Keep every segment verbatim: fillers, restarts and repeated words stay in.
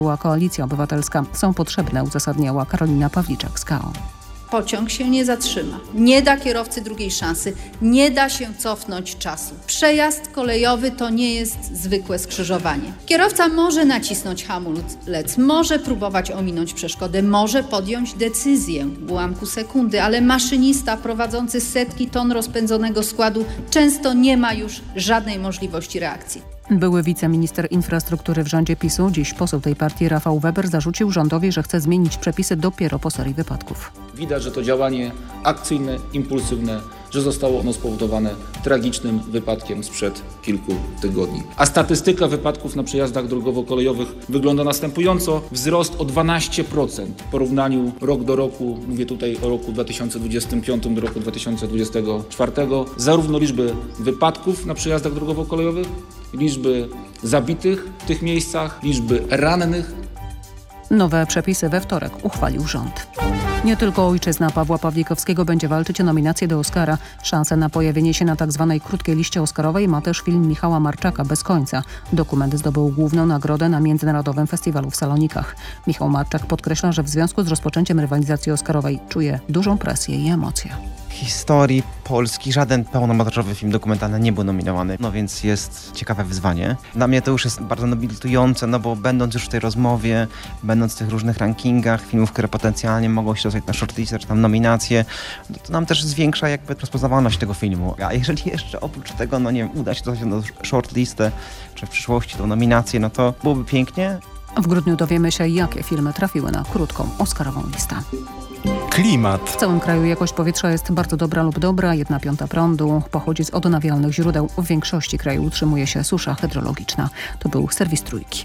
Koalicja Obywatelska. Są potrzebne, uzasadniała Karolina Pawliczak z K O. Pociąg się nie zatrzyma. Nie da kierowcy drugiej szansy. Nie da się cofnąć czasu. Przejazd kolejowy to nie jest zwykłe skrzyżowanie. Kierowca może nacisnąć hamulec, może próbować ominąć przeszkodę, może podjąć decyzję w ułamku sekundy, ale maszynista prowadzący setki ton rozpędzonego składu często nie ma już żadnej możliwości reakcji. Były wiceminister infrastruktury w rządzie PiSu, dziś poseł tej partii Rafał Weber zarzucił rządowi, że chce zmienić przepisy dopiero po serii wypadków. Widać, że to działanie akcyjne, impulsywne, że zostało ono spowodowane tragicznym wypadkiem sprzed kilku tygodni. A statystyka wypadków na przejazdach drogowo-kolejowych wygląda następująco. Wzrost o dwanaście procent w porównaniu rok do roku, mówię tutaj o roku dwa tysiące dwudziestym piątym do roku dwa tysiące dwudziestego czwartego, zarówno liczby wypadków na przejazdach drogowo-kolejowych, liczby zabitych w tych miejscach, liczby rannych. Nowe przepisy we wtorek uchwalił rząd. Nie tylko ojczyzna Pawła Pawlikowskiego będzie walczyć o nominację do Oscara. Szansę na pojawienie się na tzw. krótkiej liście oscarowej ma też film Michała Marczaka Bez końca. Dokument zdobył główną nagrodę na Międzynarodowym Festiwalu w Salonikach. Michał Marczak podkreśla, że w związku z rozpoczęciem rywalizacji oscarowej czuje dużą presję i emocje. W historii Polski żaden pełnometrażowy film dokumentalny nie był nominowany, no więc jest ciekawe wyzwanie. Dla mnie to już jest bardzo nobilitujące, no bo będąc już w tej rozmowie, będąc w tych różnych rankingach filmów, które potencjalnie mogą się dostać na shortlistę czy tam nominacje, no to nam też zwiększa jakby rozpoznawalność tego filmu. A jeżeli jeszcze oprócz tego, no nie wiem, uda się dostać na shortlistę, czy w przyszłości tą nominację, no to byłoby pięknie. W grudniu dowiemy się, jakie filmy trafiły na krótką oscarową listę. Klimat. W całym kraju jakość powietrza jest bardzo dobra lub dobra. Jedna piąta prądu pochodzi z odnawialnych źródeł. W większości kraju utrzymuje się susza hydrologiczna. To był serwis Trójki.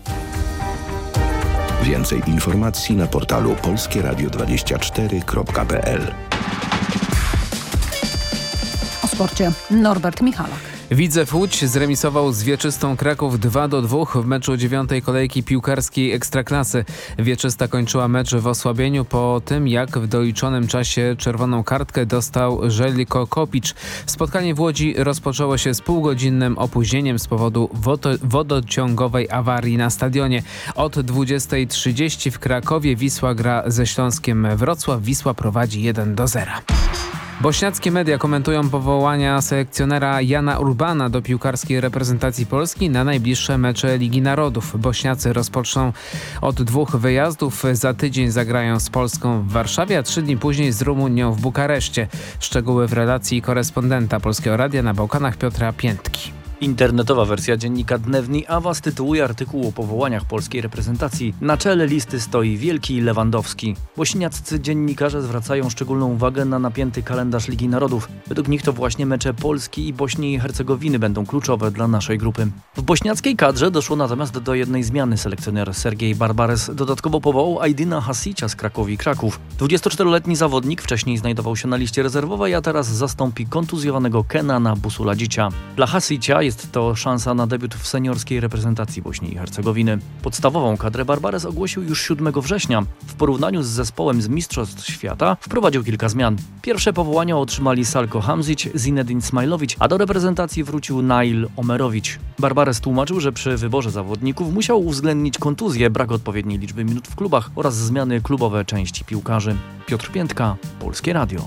Więcej informacji na portalu polskie radio dwadzieścia cztery kropka p l. O sporcie Norbert Michalak. Widzew Łódź zremisował z Wieczystą Kraków dwa do dwóch w meczu dziewiątej kolejki piłkarskiej Ekstraklasy. Wieczysta kończyła mecz w osłabieniu po tym, jak w doliczonym czasie czerwoną kartkę dostał Żeljko Kopicz. Spotkanie w Łodzi rozpoczęło się z półgodzinnym opóźnieniem z powodu wodo- wodociągowej awarii na stadionie. Od dwudziestej trzydzieści w Krakowie Wisła gra ze Śląskiem Wrocław. Wisła prowadzi jeden do zera. Bośniackie media komentują powołania selekcjonera Jana Urbana do piłkarskiej reprezentacji Polski na najbliższe mecze Ligi Narodów. Bośniacy rozpoczną od dwóch wyjazdów. Za tydzień zagrają z Polską w Warszawie, a trzy dni później z Rumunią w Bukareszcie. Szczegóły w relacji korespondenta Polskiego Radia na Bałkanach Piotra Piętki. Internetowa wersja dziennika Dnewni Awas tytułuje artykuł o powołaniach polskiej reprezentacji. Na czele listy stoi wielki Lewandowski. Bośniaccy dziennikarze zwracają szczególną uwagę na napięty kalendarz Ligi Narodów. Według nich to właśnie mecze Polski i Bośni i Hercegowiny będą kluczowe dla naszej grupy. W bośniackiej kadrze doszło natomiast do jednej zmiany. Selekcjoner Sergiej Barbares dodatkowo powołał Ajdina Hasicia z Krakowi Kraków. dwudziestoczteroletni zawodnik wcześniej znajdował się na liście rezerwowej, a teraz zastąpi kontuzjowanego Kenana Busuladzicia. Dla Hasicia jest to szansa na debiut w seniorskiej reprezentacji Bośni i Hercegowiny. Podstawową kadrę Barbares ogłosił już siódmego września. W porównaniu z zespołem z Mistrzostw Świata wprowadził kilka zmian. Pierwsze powołania otrzymali Salko Hamzić, Zinedine Smajlowicz, a do reprezentacji wrócił Nail Omerowicz. Barbares tłumaczył, że przy wyborze zawodników musiał uwzględnić kontuzję, brak odpowiedniej liczby minut w klubach oraz zmiany klubowe części piłkarzy. Piotr Piętka, Polskie Radio.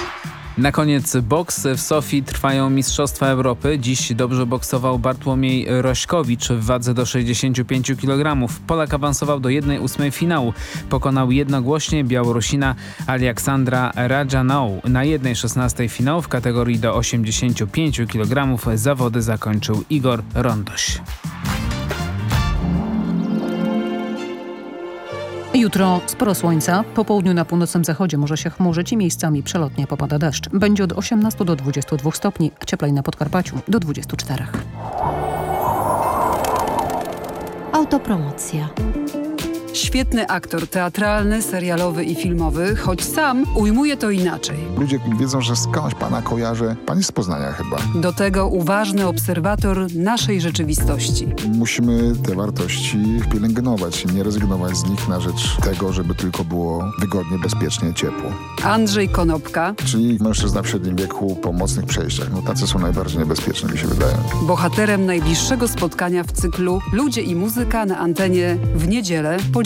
Na koniec boks. W Sofii trwają Mistrzostwa Europy. Dziś dobrze boksował Bartłomiej Rośkowicz w wadze do sześćdziesięciu pięciu kilogramów. Polak awansował do jednej ósmej finału. Pokonał jednogłośnie Białorusina Aleksandra Radżanow. Na jednej szesnastej finału w kategorii do osiemdziesięciu pięciu kilogramów zawody zakończył Igor Rondoś. Jutro sporo słońca. Po południu na północnym zachodzie może się chmurzyć i miejscami przelotnie popada deszcz. Będzie od osiemnastu do dwudziestu dwóch stopni. Cieplej na Podkarpaciu do dwudziestu czterech. Autopromocja. Świetny aktor teatralny, serialowy i filmowy, choć sam ujmuje to inaczej. Ludzie wiedzą, że skądś pana kojarzę. Pan jest z Poznania chyba. Do tego uważny obserwator naszej rzeczywistości. Musimy te wartości pielęgnować, nie rezygnować z nich na rzecz tego, żeby tylko było wygodnie, bezpiecznie, ciepło. Andrzej Konopka, Czyli mężczyzna w średnim wieku po mocnych przejściach. No tacy są najbardziej niebezpieczni, mi się wydaje. bohaterem najbliższego spotkania w cyklu Ludzie i muzyka na antenie w niedzielę po